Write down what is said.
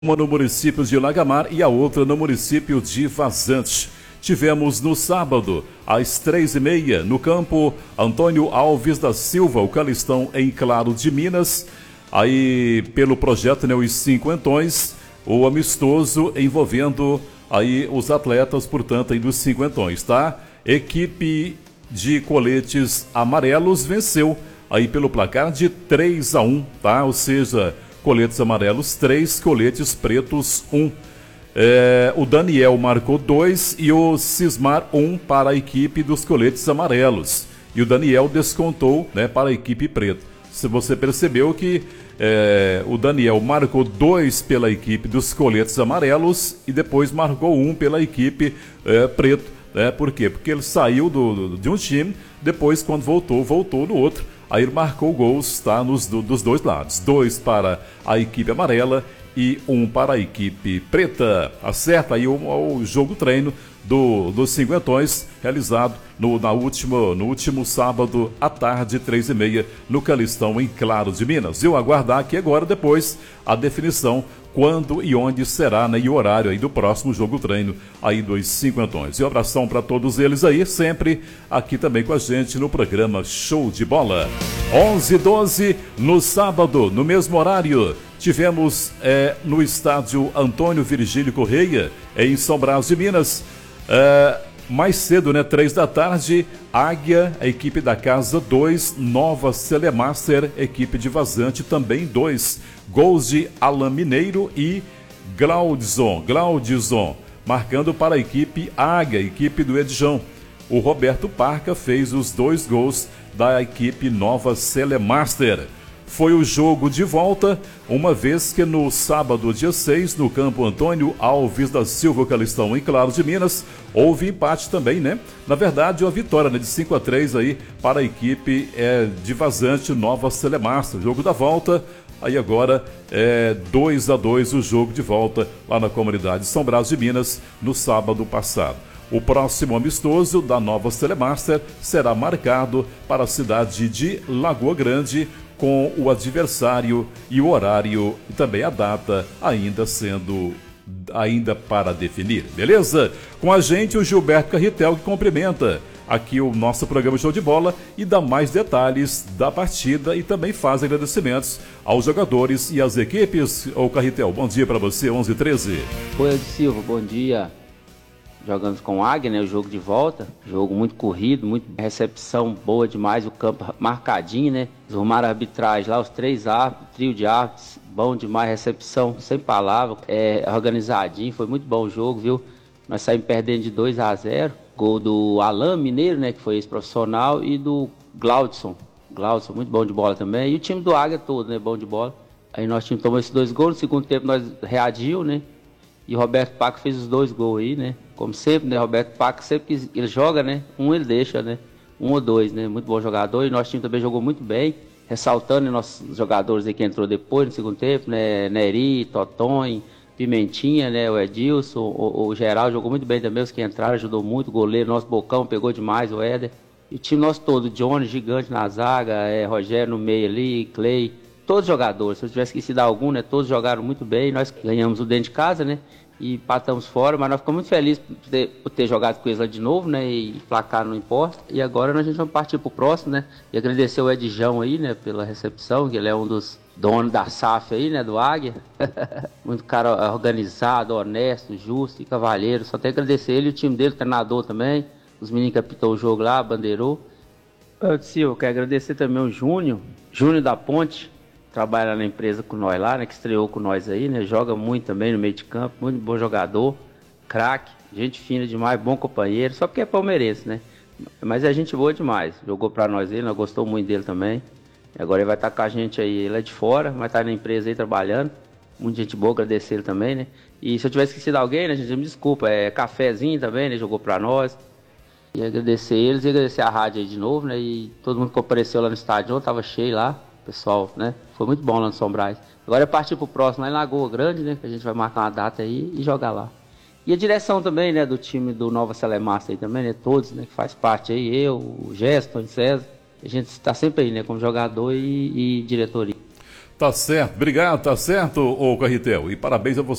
Uma no município de Lagamar e a outra no município de Vazante. Tivemos no sábado, às 3h30, no campo Antônio Alves da Silva, o Calistão em Claro de Minas. Aí, pelo projeto, né, os cinquentões, o amistoso envolvendo aí os atletas, portanto, aí dos cinquentões, tá? Equipe de coletes amarelos venceu aí pelo placar de 3-1, tá? Ou seja, coletes amarelos 3, coletes pretos 1. O Daniel marcou 2 e o Cismar 1 para a equipe dos coletes amarelos. E o Daniel descontou, né, para a equipe preta. Se você percebeu que o Daniel marcou 2 pela equipe dos coletes amarelos e depois marcou 1 pela equipe preto. Por quê? Porque ele saiu de um time, depois quando voltou no outro. Aí ele marcou gols, tá, dos dois lados. 2 para a equipe amarela e 1 para a equipe preta. Acerta aí o jogo treino dos cinquentões, realizado no último sábado à tarde, 3h30, no Calistão, em Claro de Minas. Eu aguardar aqui agora, depois, a definição quando e onde será, né, e o horário aí do próximo jogo treino aí dos cinquentões. E um abração para todos eles aí, sempre aqui também com a gente no programa Show de Bola. 11h12, no sábado, no mesmo horário, tivemos no estádio Antônio Virgílio Correia, em São Brás de Minas, mais cedo, né, 3 da tarde, Águia, a equipe da casa 2, Nova Celemaster, equipe de Vazante também 2. Gols de Alan Mineiro e Glaudison, marcando para a equipe Águia, equipe do Edjão. O Roberto Parca fez os 2 gols da equipe Nova Celemaster. Foi o jogo de volta, uma vez que no sábado, dia 6, no campo Antônio Alves da Silva, Calistão, em Claro de Minas, houve empate também, né? Na verdade, uma vitória, né, de 5-3 aí para a equipe de Vazante, Nova Celemaster. Jogo da volta, aí agora 2-2 o jogo de volta lá na comunidade São Brás de Minas, no sábado passado. O próximo amistoso da Nova Celemaster será marcado para a cidade de Lagoa Grande, com o adversário e o horário e também a data ainda para definir, beleza? Com a gente o Gilberto Carretel, que cumprimenta aqui o nosso programa Show de Bola e dá mais detalhes da partida e também faz agradecimentos aos jogadores e às equipes. Ô Carretel, bom dia para você, 11h13. Oi, Silva, bom dia. Jogamos com o Águia, né? O jogo de volta. Jogo muito corrido, recepção boa demais, o campo marcadinho, né? Arrumaram a arbitragem lá, os 3 árbitros, trio de árbitros, bom demais, recepção, sem palavra, organizadinho, foi muito bom o jogo, viu? Nós saímos perdendo de 2-0. Gol do Alan Mineiro, né? Que foi ex-profissional, e do Glaudson, muito bom de bola também. E o time do Águia todo, né? Bom de bola. Aí nosso time tomou esses 2 gols, no segundo tempo nós reagiu, né? E o Roberto Paca fez os 2 gols aí, né? Como sempre, né? Roberto Paca, sempre que ele joga, né? Ele deixa, né? 1 ou 2, né? Muito bom jogador. E nosso time também jogou muito bem. Ressaltando, né, nossos jogadores aí que entrou depois, no segundo tempo, né? Neri, Totonho, Pimentinha, né? O Edilson, o Geraldo jogou muito bem também. Os que entraram, ajudou muito. O goleiro, nosso Bocão, pegou demais, o Éder. E o time nosso todo, Johnny, gigante na zaga, Rogério no meio ali, Clay. Todos os jogadores, se eu tivesse esquecido algum, né? Todos jogaram muito bem. Nós ganhamos o dentro de casa, né? E empatamos fora, mas nós ficamos muito felizes por ter jogado com eles lá de novo, né? E placar não importa. E agora a gente vai partir pro próximo, né? E agradecer o Edjão aí, né? Pela recepção, que ele é um dos donos da SAF aí, né? Do Águia. Muito cara organizado, honesto, justo e cavalheiro. Só tenho que agradecer ele e o time dele, o treinador também. Os meninos que apitou o jogo lá, bandeirou. Eu quero agradecer também o Júnior da Ponte. Trabalha na empresa com nós lá, né? Que estreou com nós aí, né? Joga muito também no meio de campo, muito bom jogador, craque, gente fina demais, bom companheiro, só porque é palmeirense, né? Mas é gente boa demais. Jogou pra nós aí, nós gostamos muito dele também. Agora ele vai estar com a gente aí, ele é de fora, vai estar na empresa aí trabalhando. Muita gente boa, agradecer ele também, né? E se eu tivesse esquecido alguém, né, gente, me desculpa, Cafezinho também, né? Jogou pra nós. E agradecer eles e agradecer a rádio aí de novo, né? E todo mundo que apareceu lá no estádio, tava cheio lá. Pessoal, né? Foi muito bom lá no São Brás. Agora é partir pro próximo lá em Lagoa Grande, né? Que a gente vai marcar uma data aí e jogar lá. E a direção também, né? Do time do Nova Celemaster aí também, né? Todos, né? Que faz parte aí, eu, o Gerson, o César. A gente está sempre aí, né? Como jogador e diretoria. Tá certo, obrigado, tá certo, ô Carretel. E parabéns a você.